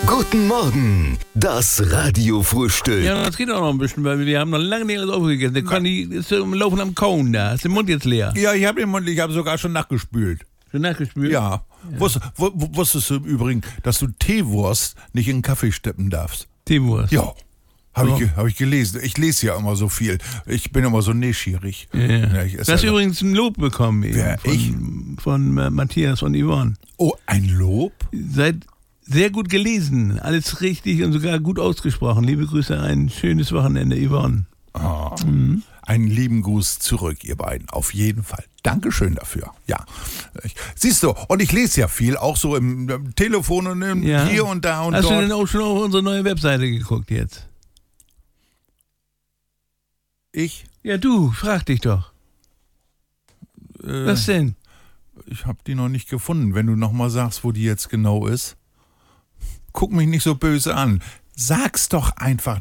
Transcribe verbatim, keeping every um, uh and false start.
Guten Morgen, das Radiofrühstück. Ja, das geht auch noch ein bisschen, weil wir haben noch lange nicht alles aufgegessen. Der Conny ist im Laufen am Kauen da. Ist der Mund jetzt leer? Ja, ich habe den Mund, ich habe sogar schon nachgespült. Schon nachgespült? Ja. ja. Wusst, w- wusstest du im Übrigen, dass du Teewurst nicht in den Kaffee steppen darfst? Teewurst? Ja. Habe Ja. ich, ge- hab ich gelesen. Ich lese ja immer so viel. Ich bin immer so neugierig. Ja. Ja, ich esse Du hast ja- übrigens ein Lob bekommen eben Wer, von, ich? von äh, Matthias und Yvonne. Oh, ein Lob? Seid sehr gut gelesen, alles richtig und sogar gut ausgesprochen. Liebe Grüße, ein schönes Wochenende, Yvonne. Oh. Mhm. Einen lieben Gruß zurück, ihr beiden. Auf jeden Fall. Dankeschön dafür. Ja. Ich, siehst du, und ich lese ja viel, auch so im, im Telefon und im, Ja. hier und da und Hast dort. du denn auch schon auf unsere neue Webseite geguckt jetzt? Ich? Ja, du, frag dich doch. Äh, Was denn? Ich habe die noch nicht gefunden. Wenn du noch mal sagst, wo die jetzt genau ist. Guck mich nicht so böse an. Sag's doch einfach.